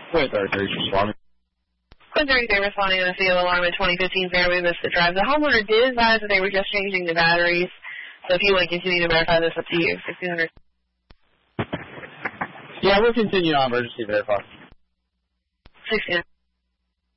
Quinn 33, responding. Quinn 33 responding to the field alarm at 2015 Fairway Vista Drive. The homeowner did advise that they were just changing the batteries. So if you want to continue to verify this, up to you. 1600. Yeah, we'll continue on emergency verify. 1600.